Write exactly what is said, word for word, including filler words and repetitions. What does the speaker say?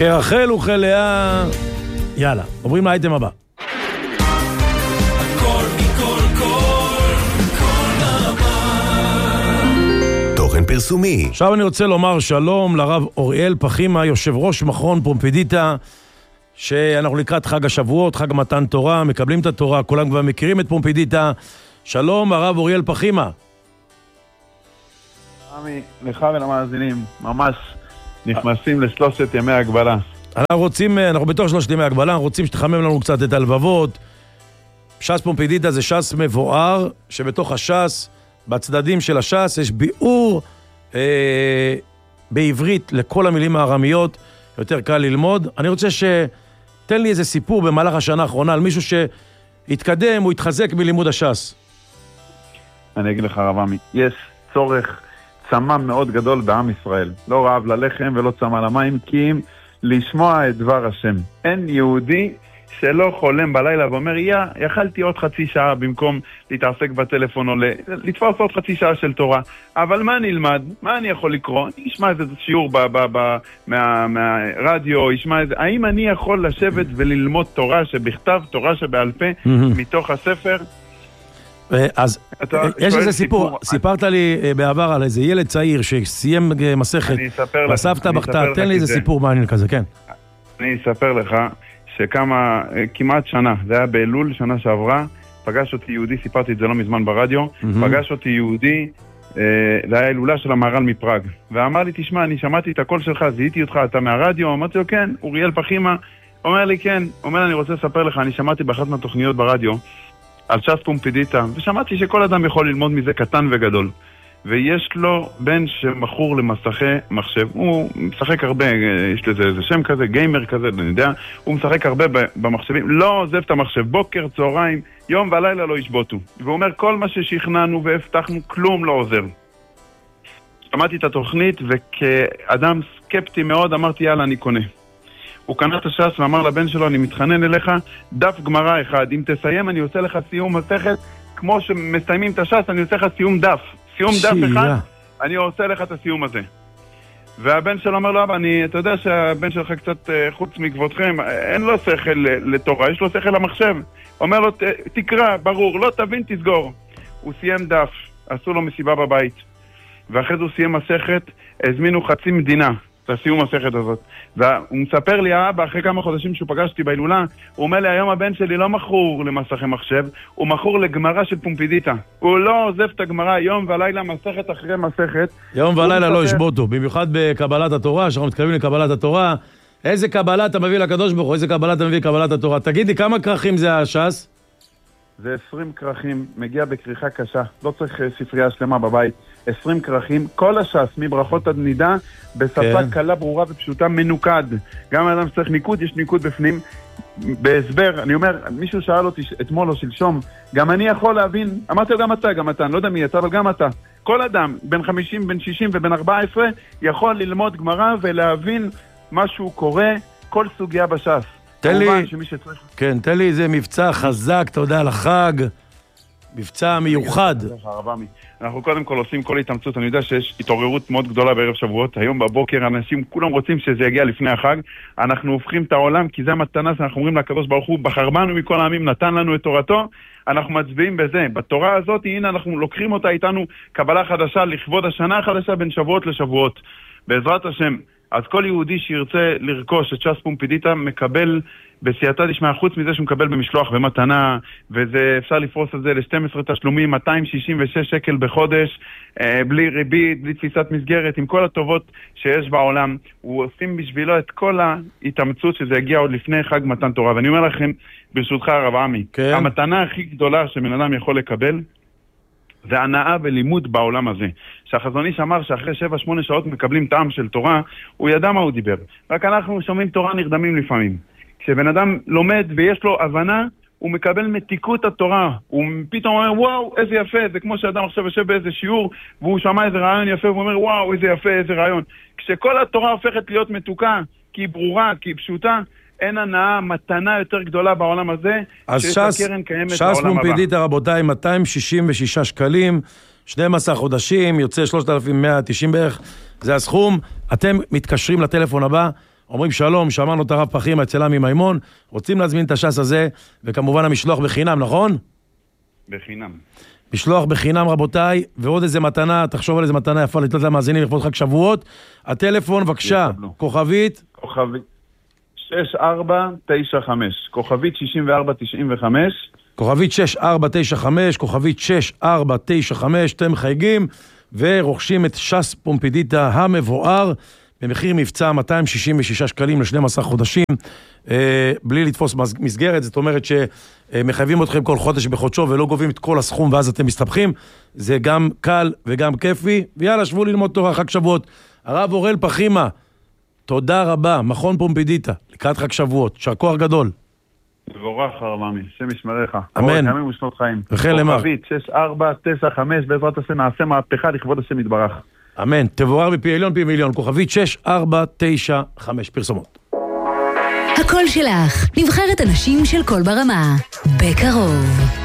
כרחל וכלאה. יאללה, עוברים לאייטם הבא. תוכן פרסומי. עכשיו אני רוצה לומר שלום לרב אוריאל פחימה, יושב ראש מכון פומפידיטה, שאנחנו לקראת חג השבועות, חג מתן תורה, מקבלים את התורה, כולם כבר מכירים את פומפידיטה. שלום הרב אוריאל פחימה. עמי, לך ולמאזינים, ממש נכנסים לשלושת ימי הגבלה. אנחנו רוצים, אנחנו בתוך שלושת ימי הגבלה, אנחנו רוצים שתחמם לנו קצת את הלבבות. ש"ס פומפידיטה זה ש"ס מבואר, שבתוך הש"ס, בצדדים של הש"ס, יש ביאור אה, בעברית לכל המילים הארמיות, יותר קל ללמוד. אני רוצה שתן לי איזה סיפור במהלך השנה האחרונה על מישהו שהתקדם, הוא התחזק בלימוד הש"ס. אני אגיד לך רב עמי, יש צורך צמא מאוד גדול בעם ישראל. לא רעב ללחם ולא צמא למים, כי אם לשמוע את דבר השם. אין יהודי שלא חולם בלילה ואומר, יא, יכלתי עוד חצי שעה במקום להתעסק בטלפון או לתפוס עוד חצי שעה של תורה. אבל מה נלמד? מה אני יכול לקרוא? אני אשמע איזה שיעור ב- ב- ב- מה- מהרדיו, ישמע איזה... האם אני יכול לשבת וללמוד תורה שבכתב, תורה שבעל פה, מתוך הספר? אז יש איזה סיפור, סיפרת לי בעבר על איזה ילד צעיר שסיים מסכת, בסבתא בכתה, תן לי איזה סיפור מעניין כזה, כן. אני אספר לך שכמה, כמעט שנה, זה היה באלול, שנה שעברה, פגש אותי יהודי, סיפרתי את זה לא מזמן ברדיו, פגש אותי יהודי, זה היה אלולה של המהר"ל מפראג, ואמר לי, תשמע, אני שמעתי את הקול שלך, זיהיתי אותך, אתה מהרדיו, אמרתי לו, כן, אוריאל פחימה, אומר לי, כן, אומר, אני רוצה לספר לך, אני שמעתי באחת מהתוכניות ברדיו, על ש"ס פומפידיטה, ושמעתי שכל אדם יכול ללמוד מזה קטן וגדול. ויש לו בן שמכור למסכי מחשב, הוא משחק הרבה, יש לזה איזה שם כזה, גיימר כזה, אני יודע, הוא משחק הרבה במחשבים, לא עוזב את המחשב, בוקר, צהריים, יום ולילה לא ישבוטו. והוא אומר, כל מה ששכנענו והבטחנו, כלום לא עוזר. שמעתי את התוכנית, וכאדם סקפטי מאוד, אמרתי, יאללה, אני קונה. הוא קנה את הש"ס ואמר לבן שלו, אני מתחנן אליך, דף גמרא אחד, אם תסיים אני עושה לך סיום מסכת, כמו שמסיימים את הש"ס, אני עושה לך סיום דף. סיום דף אחד, אני עושה לך את הסיום הזה. והבן שלו אומר לו, אבא, אני, אתה יודע שהבן שלך קצת חוץ מכבודכם, אין לו שכל לתורה, יש לו שכל למחשב. אומר לו, תקרא, ברור, לא תבין, תסגור. הוא סיים דף, עשו לו מסיבה בבית. ואחרי זה הוא סיים מסכת, הזמינו חצי מדינה. את הסיום מסכת הזאת. והוא מספר לי, האבא, אחרי כמה חודשים שהוא פגשתי בהילולה, הוא אומר לי, היום הבן שלי לא מכור למסכי מחשב, הוא מכור לגמרא של פומפידיטה. הוא לא עוזב את הגמרא יום ולילה, מסכת אחרי מסכת. יום ולילה לא ישבוטו, במיוחד בקבלת התורה, שאנחנו מתקרבים לקבלת התורה. איזה קבלה אתה מביא לקדוש ברוך הוא, איזה קבלה אתה מביא לקבלת התורה. תגיד לי, כמה כרכים זה הש"ס? זה עשרים כרכים, מגיע בקריחה קשה, לא צריך ספרייה שלמה בבית. עשרים כרכים, כל הש"ס, מברכות עד נידה, בשפה כן. קלה, ברורה ופשוטה, מנוקד. גם האדם שצריך ניקוד, יש ניקוד בפנים. בהסבר, אני אומר, מישהו שאל אותי אתמול או שלשום, גם אני יכול להבין, אמרתי לו גם אתה, גם אתה, אני לא יודע מי יצא, אבל גם אתה. כל אדם, בין חמישים, בין שישים ובין ארבע עשרה, יכול ללמוד גמרא ולהבין מה שהוא קורא, כל סוגיה בש"ס. תן לי, כן, תן לי איזה מבצע חזק, תודה על החג, מבצע מיוחד. אנחנו קודם כל עושים כל התאמצות, אני יודע שיש התעוררות מאוד גדולה בערב שבועות, היום בבוקר אנשים כולם רוצים שזה יגיע לפני החג, אנחנו הופכים את העולם, כי זה המתנה שאנחנו אומרים לקדוש ברוך הוא, בחר בנו מכל העמים, נתן לנו את תורתו, אנחנו מצביעים בזה, בתורה הזאת, הנה אנחנו לוקחים אותה איתנו קבלה חדשה לכבוד השנה החדשה בין שבועות לשבועות, בעזרת השם. אז כל יהודי שירצה לרכוש את ש"ס פומפידיטה מקבל בסייעתא דשמיא, חוץ מזה שהוא מקבל במשלוח ומתנה, וזה אפשר לפרוס את זה ל-שנים עשר תשלומים, מאתיים שישים ושש שקל בחודש, בלי ריבית, בלי תפיסת מסגרת, עם כל הטובות שיש בעולם. הוא עושים בשבילו את כל ההתאמצות שזה יגיע עוד לפני חג מתן תורה. ואני אומר לכם, ברשותך הרב עמי, כן. המתנה הכי גדולה שבן אדם יכול לקבל, זה הנאה ולימוד בעולם הזה. שהחזון איש אמר שאחרי שבע שמונה שעות מקבלים טעם של תורה, הוא ידע מה הוא דיבר. רק אנחנו שומעים תורה נרדמים לפעמים. כשבן אדם לומד ויש לו הבנה, הוא מקבל מתיקות התורה. הוא פתאום אומר, וואו, איזה יפה. זה כמו שאדם עכשיו יושב באיזה שיעור, והוא שמע איזה רעיון יפה, והוא אומר, וואו, איזה יפה, איזה רעיון. כשכל התורה הופכת להיות מתוקה, כי היא ברורה, כי היא פשוטה, אין הנאה, מתנה יותר גדולה בעולם הזה, שיש הקרן קיימת בעולם הבא. ש"ס פומפידיטה, רבותיי, מאתיים שישים ושישה שקלים, שנים עשר חודשים, יוצא שלושת אלפים מאה ותשעים בערך, זה הסכום. אתם מתקשרים לטלפון הבא, אומרים שלום, שמענו את הרב פחימה אצל עמי מימון, רוצים להזמין את הש"ס הזה, וכמובן המשלוח בחינם, נכון? בחינם. משלוח בחינם רבותיי, ועוד איזה מתנה, תחשוב על איזה מתנה יפה לתת למאזינים לכבוד חג שבועות. הטלפון, בבקשה, כוכבית. כוכבית שש ארבע תשע חמש, כוכבית שישים וארבע תשעים וחמש. כוכבית שש ארבע תשע חמש, כוכבית שש ארבע תשע חמש, אתם חייגים ורוכשים את ש"ס פומפידיטה המבואר, במחיר מבצע מאתיים שישים ושישה שקלים ל-שנים עשר חודשים, אה, בלי לתפוס מסגרת, זאת אומרת שמחייבים אתכם כל חודש בחודשו ולא גובים את כל הסכום ואז אתם מסתבכים, זה גם קל וגם כיפי, ויאללה, שבו ללמוד תורה חג שבועות. הרב אורל פחימה, תודה רבה, מכון פומפידיטה, לקראת חג שבועות, שכוח גדול. מבורך הרב עמי, השם ישמרך. אמן. ימים ושנות חיים. וכן למר. כוכבית שש ארבע תשע חמש, בעזרת השם נעשה מהפכה לכבוד השם יתברך. אמן, תבואר מפי עליון פי מיליון, כוכבית שש ארבע תשע חמש, פרסומות. הקול שלך, נבחרת הנשים של קול ברמה, בקרוב.